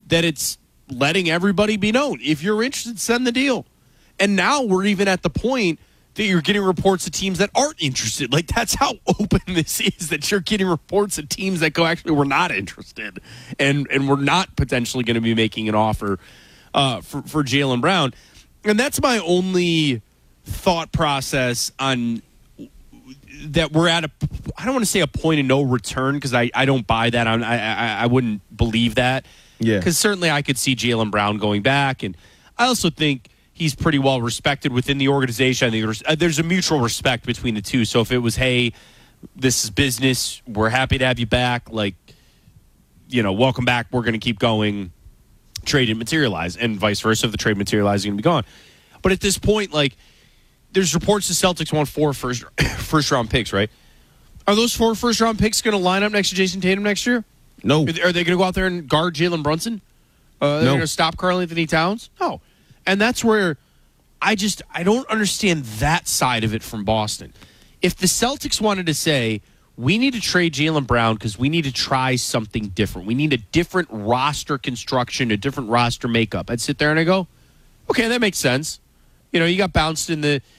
that it's letting everybody be known. If you're interested, send the deal. And now we're even at the point that you're getting reports of teams that aren't interested. Like, that's how open this is, that you're getting reports of teams that go, actually, we're not interested. And we're not potentially going to be making an offer for Jaylen Brown. And that's my only thought process on that. We're at I don't want to say a point of no return, because I don't buy that. I wouldn't believe that. Yeah. Because certainly I could see Jaylen Brown going back. And I also think he's pretty well respected within the organization. I think there's a mutual respect between the two. So if it was, hey, this is business, we're happy to have you back, like, welcome back, we're going to keep going, trade didn't materialize, and vice versa. If the trade materializes, going to be gone. But at this point, like, there's reports the Celtics want 4 first-round picks, right? Are those 4 first-round picks going to line up next to Jason Tatum next year? No. Are they going to go out there and guard Jalen Brunson? They're going to stop Karl-Anthony Towns? No. And that's where I don't understand that side of it from Boston. If the Celtics wanted to say, we need to trade Jaylen Brown because we need to try something different, we need a different roster construction, a different roster makeup, I'd sit there and I go, okay, that makes sense. You got bounced in the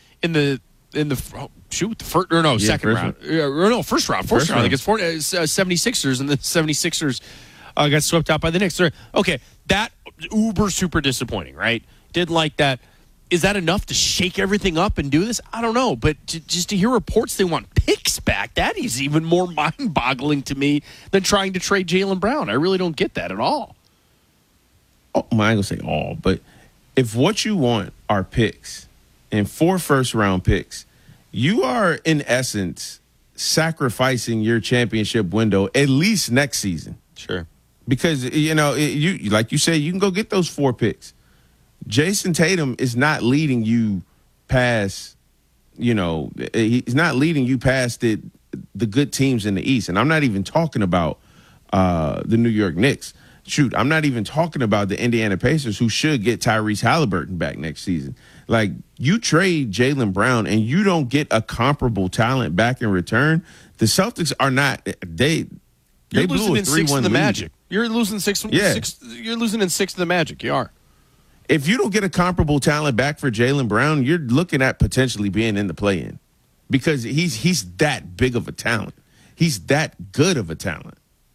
second round. First round. I think it's 76ers, and the 76ers got swept out by the Knicks. Okay, that uber super disappointing, right? Didn't like that. Is that enough to shake everything up and do this? I don't know. But just to hear reports they want picks back, that is even more mind-boggling to me than trying to trade Jaylen Brown. I really don't get that at all. Oh, I ain't going to say all, but if what you want are picks and 4 first-round picks, you are, in essence, sacrificing your championship window at least next season. Sure. Because, you like you say, you can go get those 4 picks. Jason Tatum is not leading you past, he's not leading you past the good teams in the East. And I'm not even talking about the New York Knicks. Shoot, I'm not even talking about the Indiana Pacers, who should get Tyrese Halliburton back next season. Like, you trade Jaylen Brown and you don't get a comparable talent back in return. The Celtics are not, they You're blew losing a in 6 3-1 to the lead. Magic. You're losing 6. Yeah. You're losing in 6 to the Magic. You are. If you don't get a comparable talent back for Jaylen Brown, you're looking at potentially being in the play-in, because he's that big of a talent. He's that good of a talent.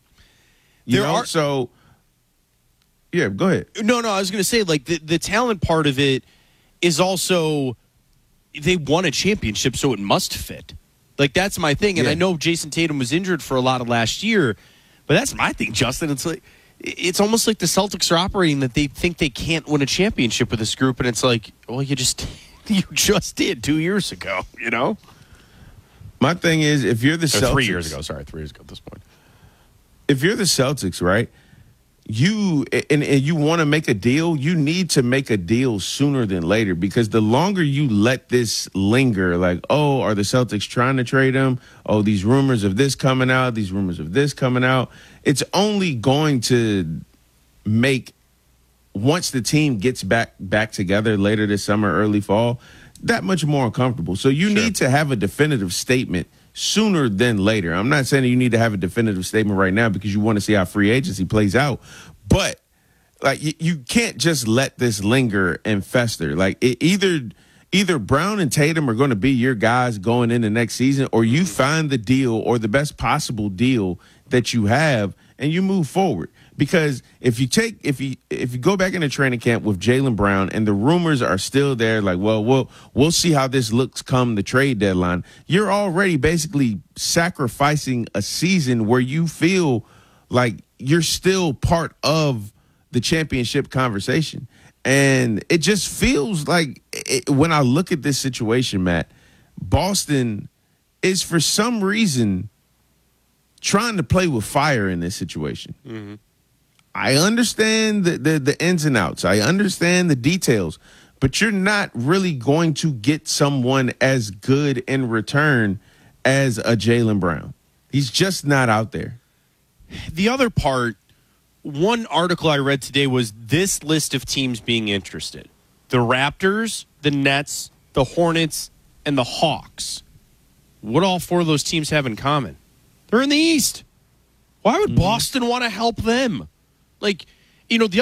So yeah, go ahead. No, I was going to say, like, the talent part of it is also they won a championship, so it must fit. Like, that's my thing. And I know Jason Tatum was injured for a lot of last year, but that's my thing, Justin. It's like, it's almost like the Celtics are operating that they think they can't win a championship with this group, and it's like, well, you just did 2 years ago, My thing is, if you're the Celtics, 3 years ago. Sorry, 3 years ago at this point. If you're the Celtics, right, you want to make a deal, you need to make a deal sooner than later, because the longer you let this linger, like, oh, are the Celtics trying to trade him? Oh, these rumors of this coming out, these rumors of this coming out. It's only going to make, once the team gets back together later this summer, early fall, that much more uncomfortable. So you need to have a definitive statement sooner than later. I'm not saying you need to have a definitive statement right now because you want to see how free agency plays out, but like you can't just let this linger and fester. Like, either Brown and Tatum are going to be your guys going into next season, or you find the deal or the best possible deal that you have and you move forward. Because if you go back into training camp with Jaylen Brown and the rumors are still there, like, well, we'll see how this looks come the trade deadline, you're already basically sacrificing a season where you feel like you're still part of the championship conversation. And it just feels like, when I look at this situation, Matt, Boston is for some reason trying to play with fire in this situation. Mm-hmm. I understand the ins and outs. I understand the details, but you're not really going to get someone as good in return as a Jaylen Brown. He's just not out there. The other part, one article I read today was this list of teams being interested: the Raptors, the Nets, the Hornets, and the Hawks. What do all 4 of those teams have in common? They're in the East. Why would Boston want to help them? Like, the